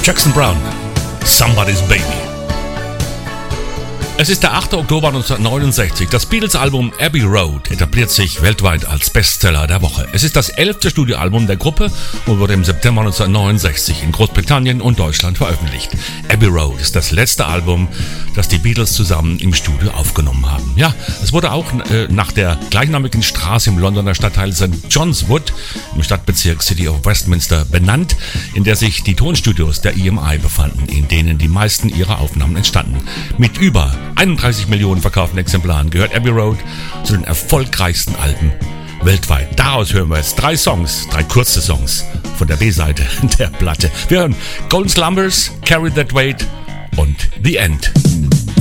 Jackson Browne, Somebody's Baby. Es ist der 8. Oktober 1969. Das Beatles-Album Abbey Road etabliert sich weltweit als Bestseller der Woche. Es ist das 11. Studioalbum der Gruppe und wurde im September 1969 in Großbritannien und Deutschland veröffentlicht. Abbey Road ist das letzte Album, das die Beatles zusammen im Studio aufgenommen haben. Ja, es wurde auch nach der gleichnamigen Straße im Londoner Stadtteil St. John's Wood im Stadtbezirk City of Westminster benannt, in der sich die Tonstudios der EMI befanden, in denen die meisten ihrer Aufnahmen entstanden. Mit über 31 Millionen verkauften Exemplaren gehört Abbey Road zu den erfolgreichsten Alben weltweit. Daraus hören wir jetzt 3 kurze Songs von der B-Seite der Platte. Wir hören Golden Slumbers, Carry That Weight und The End.